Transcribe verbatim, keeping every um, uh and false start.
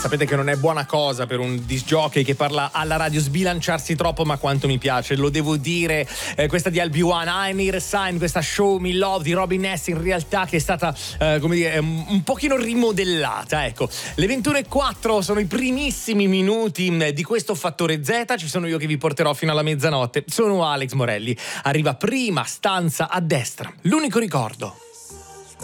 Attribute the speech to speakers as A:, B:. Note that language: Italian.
A: sapete che non è buona cosa per un disc jockey che parla alla radio sbilanciarsi troppo, ma quanto mi piace, lo devo dire. Eh, questa di L B one, I Need a Sign, questa Show Me Love di Robin S, in realtà che è stata eh, come dire un, un pochino rimodellata, ecco. Le ventuno e quattro sono i primissimi minuti mh, di questo Fattore Z, ci sono io che vi porterò fino alla mezzanotte. Sono Alex Morelli. Arriva prima stanza a destra, l'unico ricordo.